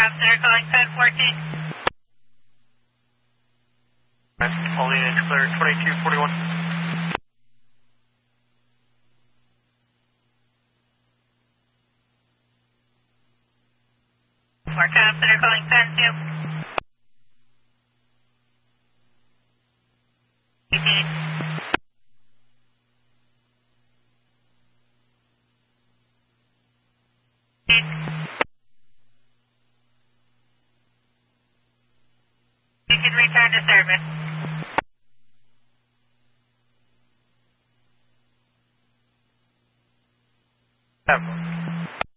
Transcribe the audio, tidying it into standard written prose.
Center calling 1014. Holding is clear 2241. Warcom Center calling 10-2. 18. You can return to service.